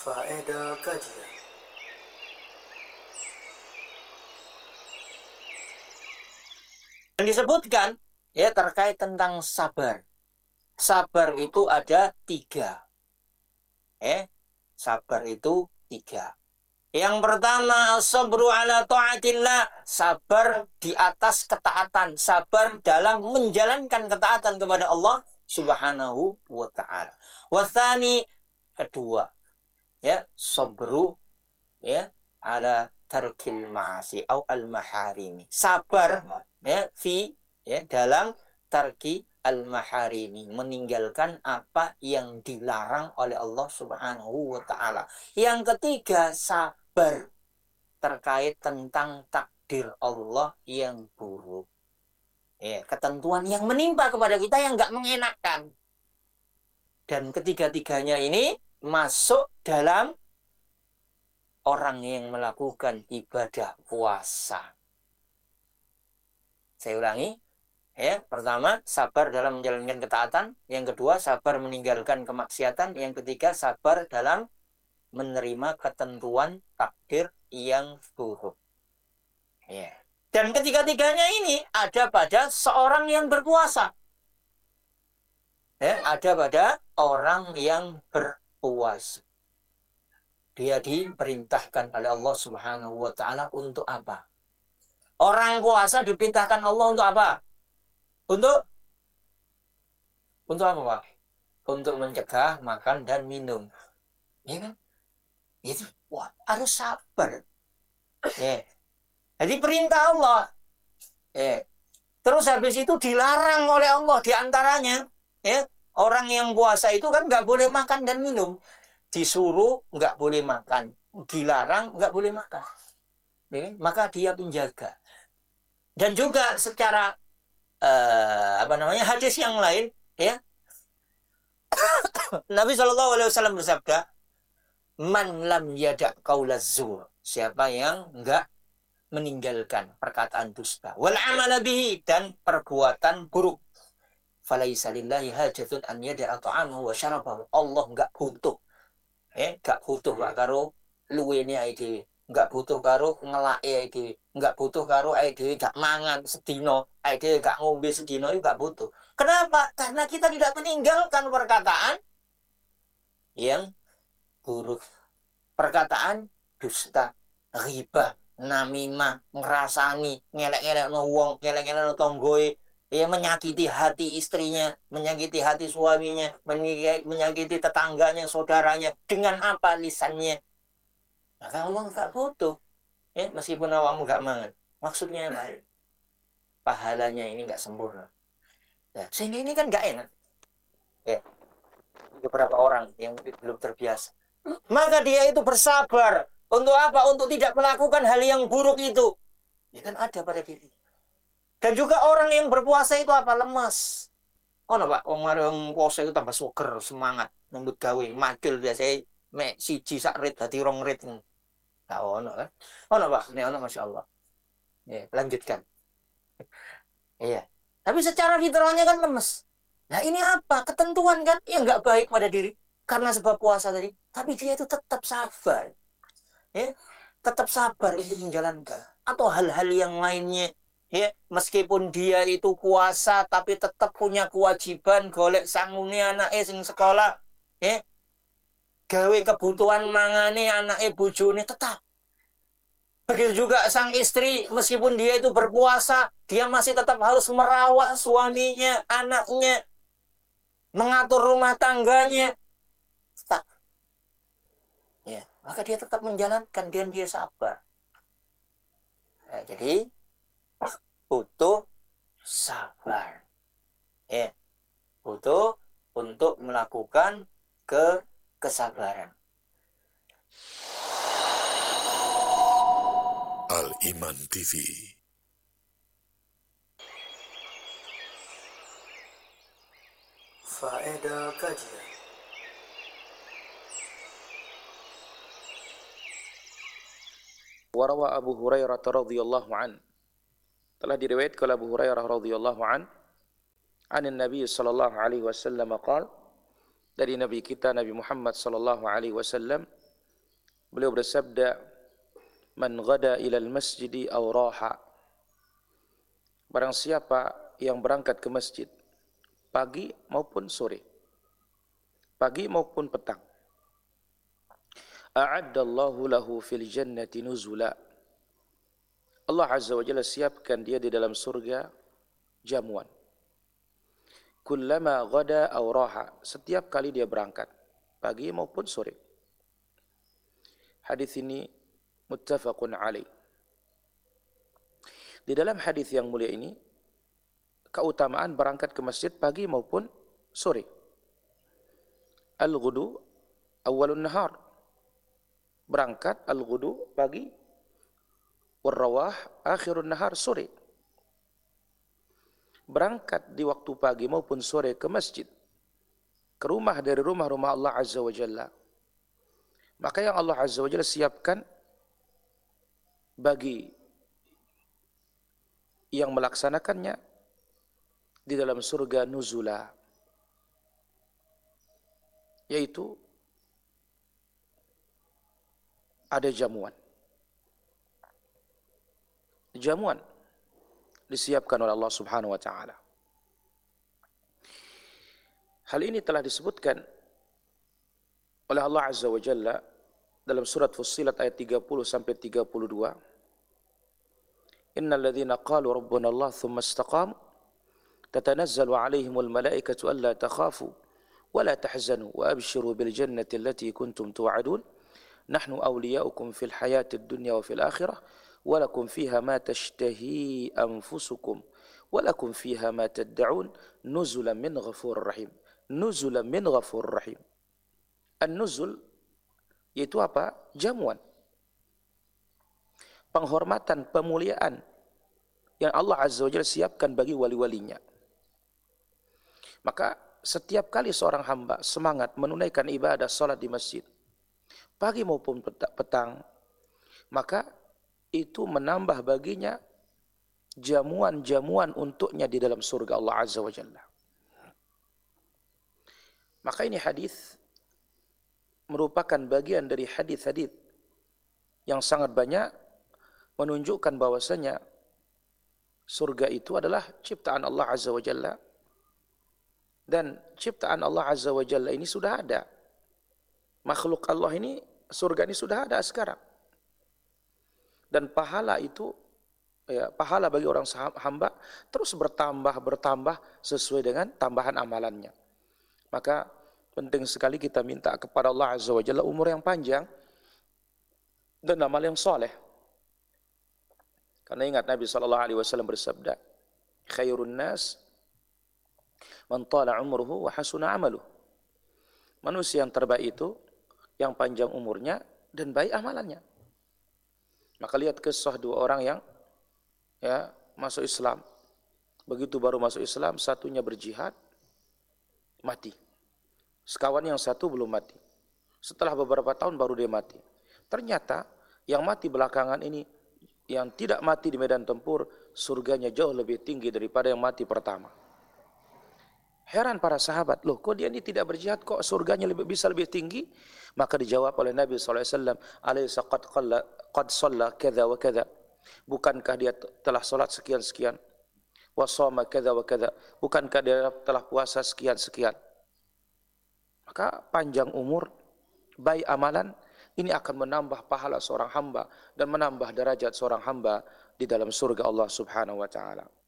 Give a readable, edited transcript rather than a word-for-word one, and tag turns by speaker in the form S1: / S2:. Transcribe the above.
S1: Faedah kajian. Dan disebutkan ya terkait tentang sabar. Sabar itu ada 3. Sabar itu 3. Yang pertama, sabru ala ta'atillah, sabar di atas ketaatan, sabar dalam menjalankan ketaatan kepada Allah Subhanahu wa taala. Watsani, kedua, ya, sabru ya ala tarkil ma'asi au al maharimi. Sabar ya dalam tarki al maharimi, meninggalkan apa yang dilarang oleh Allah Subhanahu wa taala. Yang ketiga, sabar terkait tentang takdir Allah yang buruk. Ketentuan yang menimpa kepada kita yang enggak mengenakan. Dan ketiga-tiganya ini masuk dalam orang yang melakukan ibadah puasa. Saya ulangi. Pertama, sabar dalam menjalankan ketaatan. Yang kedua, sabar meninggalkan kemaksiatan. Yang ketiga, sabar dalam menerima ketentuan takdir yang buruk. Dan ketiga-tiganya ini ada pada seorang yang berpuasa. Ada pada orang yang berpuasa. Dia diperintahkan oleh Allah Subhanahu wa taala untuk apa? Orang puasa diperintahkan Allah untuk apa? Untuk apa, Pak? Untuk mencegah makan dan minum. Ya kan? Itu harus sabar. Jadi perintah Allah. Terus habis itu dilarang oleh Allah di antaranya, orang yang puasa itu kan nggak boleh makan dan minum. Disuruh nggak boleh makan, dilarang nggak boleh makan. Maka dia penjaga. Dan juga secara hadis yang lain, Nabi SAW bersabda, man lam yada' qaulaz zur, siapa yang enggak meninggalkan perkataan dusta, wal amala bihi, dan perbuatan buruk, falaisa lillahi hajatun an yada'a ta'amahu wa syarabahu, Allah enggak butuh enggak butuh karo luwene ae dhewe, enggak butuh karo ngelake ae dhewe, enggak butuh karo ae dhewe gak mangan sedina, ae dhewe gak ngombe sedina, itu enggak butuh. Kenapa? Karena kita tidak meninggalkan perkataan yang buruk, perkataan dusta, ghibah, namimah, ngerasani, ngelek-ngelekno wong, ngelek-ngelekno tonggoe, menyakiti hati istrinya, menyakiti hati suaminya, menyakiti tetangganya, saudaranya, dengan apa lisannya. Maka Allah nggak butuh. Meskipun awakmu nggak mangan. Maksudnya apa? Pahalanya ini nggak sempurna. Sehingga ini kan nggak enak. Beberapa orang yang belum terbiasa. Maka dia itu bersabar. Untuk apa? Untuk tidak melakukan hal yang buruk itu. Ya kan ada pada diri. Dan juga orang yang berpuasa itu apa? Lemas. Pak, orang puasa itu tambah seger, semangat, nyambut gawe, makil biasanya mek siji sak rit dadi 2 rit. Enggak ono kan? Pak, nek ono masyaallah. Lanjutkan. Tapi secara fitrahnya kan lemes. Nah, ini apa? Ketentuan kan yang enggak baik pada diri karena sebab puasa tadi. Tapi dia itu tetap sabar. Tetap sabar untuk menjalankan, atau hal-hal yang lainnya. Meskipun dia itu puasa tapi tetap punya kewajiban golek sangune anake sing sekolah, gawe kebutuhan mangane anake bojone tetap. Begitu juga sang istri, meskipun dia itu berpuasa, dia masih tetap harus merawat suaminya, anaknya, mengatur rumah tangganya. Tetap. Maka dia tetap menjalankan dan dia sabar. Jadi butuh sabar. Butuh untuk melakukan kesabaran.
S2: Al-Iman TV.
S1: Faedah kajian.
S3: Warawa Abu Hurairah radhiyallahu an, telah diriwayatkan oleh Abu Hurairah radhiyallahu an, anin Nabi sallallahu alaihi wasallam qala, dari Nabi kita Nabi Muhammad sallallahu alaihi wasallam Beliau bersabda, "Man ghada ilal masjidi aw raha." Barang siapa yang berangkat ke masjid pagi maupun sore, pagi maupun petang, a'addallahu lahu fil jannati nuzula. Allah Azza wa Jalla siapkan dia di dalam surga jamuan. Kullama ghada aw raha, setiap kali dia berangkat, pagi maupun sore. Hadis ini muttafaqun alaih. Di dalam hadis yang mulia ini, keutamaan berangkat ke masjid pagi maupun sore. Al-ghudu awalun nahar. Berangkat al-ghudu pagi, warrawah akhirun nahar sore. Berangkat di waktu pagi maupun sore ke masjid, ke rumah dari rumah-rumah Allah Azza wa Jalla, maka yang Allah Azza wa Jalla siapkan bagi yang melaksanakannya di dalam surga nuzula, yaitu ada jamuan. Jamuan disiapkan oleh Allah Subhanahu wa taala. Hal ini telah disebutkan oleh Allah Azza wa Jalla dalam surat Fussilat ayat 30 sampai 32. Innal ladzina qalu rabbuna Allah tsumma istaqamu tatanazzalu 'alaihimul malaikatu alla takhafu wa la tahzanu wa abshiru bil jannati allati kuntum tu'adun nahnu awliya'ukum fil hayatid dunya wa fil akhirah wa lakum fiha ma tashtahi anfusukum wa lakum fiha ma tad'un nuzulan min ghafurur rahim. Nuzulan min ghafurur rahim. An-nuzul yaitu apa? Jamuan. Penghormatan, pemuliaan yang Allah Azza wa Jalla siapkan bagi wali-walinya. Maka setiap kali seorang hamba semangat menunaikan ibadah salat di masjid, pagi maupun petang, maka itu menambah baginya jamuan-jamuan untuknya di dalam surga Allah Azza wa Jalla. Maka ini hadis merupakan bagian dari hadis-hadis yang sangat banyak menunjukkan bahwasanya surga itu adalah ciptaan Allah Azza wa Jalla, dan ciptaan Allah Azza wa Jalla ini sudah ada. Makhluk Allah ini, surga ini sudah ada sekarang. Dan pahala itu, pahala bagi orang hamba terus bertambah sesuai dengan tambahan amalannya. Maka penting sekali kita minta kepada Allah Azza wa Jalla umur yang panjang dan amal yang soleh. Karena ingat Nabi SAW bersabda, khairun nas man tala umruhu wa hasuna amaluh. Manusia yang terbaik itu yang panjang umurnya dan baik amalannya. Maka lihat kisah dua orang yang masuk Islam. Begitu baru masuk Islam, satunya berjihad, mati. Sekawan yang satu belum mati. Setelah beberapa tahun baru dia mati. Ternyata yang mati belakangan ini, yang tidak mati di medan tempur, surganya jauh lebih tinggi daripada yang mati pertama. Heran para sahabat, loh kok dia ini tidak berjihad, kok surganya bisa lebih tinggi? Maka dijawab oleh Nabi SAW, alaysa qad shalla kadza wa kadza. Bukankah dia telah salat sekian-sekian? Wa shama kadza wa kadza. Bukankah dia telah puasa sekian-sekian? Maka panjang umur, baik amalan, ini akan menambah pahala seorang hamba dan menambah derajat seorang hamba di dalam surga Allah Subhanahu wa taala.